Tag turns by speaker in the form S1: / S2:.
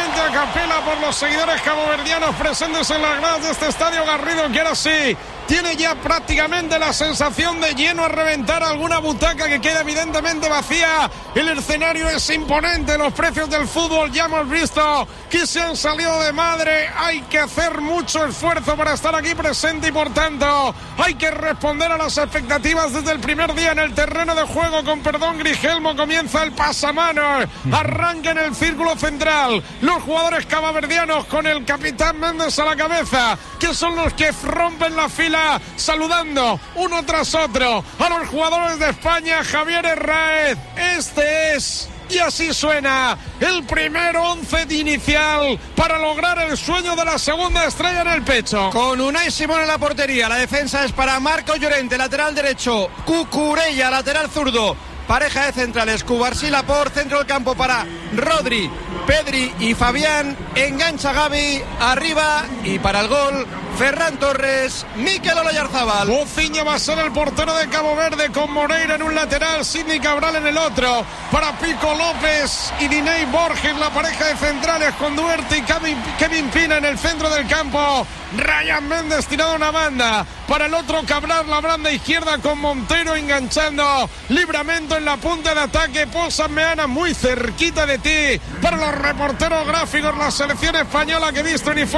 S1: prácticamente a capela por los seguidores caboverdianos presentes en las gradas de este estadio Garrido, que ahora sí tiene ya prácticamente la sensación de lleno a reventar alguna butaca que queda evidentemente vacía. El escenario es imponente, los precios del fútbol ya hemos visto que se han salido de madre. Hay que hacer mucho esfuerzo para estar aquí presente y por tanto hay que responder a las expectativas desde el primer día en el terreno de juego. Con perdón, Grigelmo, comienza el pasamanos, arranca en el círculo central los jugadores caboverdianos con el capitán Méndez a la cabeza, que son los que rompen la fila saludando uno tras otro a los jugadores de España. Javier Herráez, este es, y así suena, el primer 11 de inicial para lograr el sueño de la segunda estrella en el pecho.
S2: Con Unai Simón en la portería, la defensa es para Marco Llorente, lateral derecho, Cucurella, lateral zurdo, pareja de centrales, Cubarsí por centro del campo para Rodri, Pedri y Fabián, engancha Gavi, arriba y para el gol Ferran Torres, Mikel Olayarzabal.
S1: Moutinho va a ser el portero de Cabo Verde, con Moreira en un lateral, Sidney Cabral en el otro, para Pico López y Diney Borges, la pareja de centrales, con Duarte y Kevin Pina en el centro del campo. Ryan Méndez tirado a una banda, para el otro Cabral, la banda izquierda con Montero enganchando. Libramento en la punta de ataque, Paul Sanmeana muy cerquita de ti. Para los reporteros gráficos, la selección española que viste uniforme